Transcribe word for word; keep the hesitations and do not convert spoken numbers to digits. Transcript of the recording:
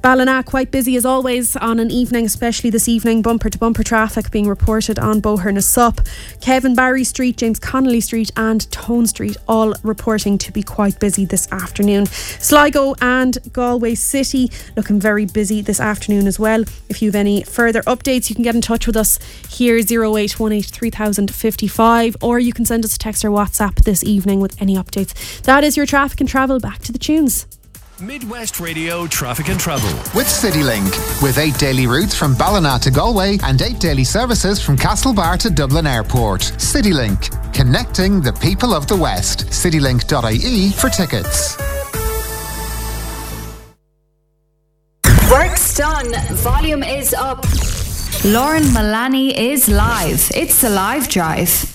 Ballina quite busy as always on an evening, especially this evening. Bumper to bumper traffic being reported on Boher na Sup, Kevin Barry Street, James Connolly Street and Tone Street, all reporting to be quite busy this afternoon. Sligo and Galway City looking very busy this afternoon as well. If you have any further updates, you can get in touch with us here, zero eight one eight three thousand fifty-five, or you can send us a text or WhatsApp this evening with any updates. That is your traffic and travel. Back to the tunes. Midwest Radio Traffic and Travel with CityLink, with eight daily routes from Ballina to Galway and eight daily services from Castlebar to Dublin Airport. CityLink, connecting the people of the West. citylink dot I E for tickets. Work's done. Volume is up. Lauren Milani is live. It's the Live Drive.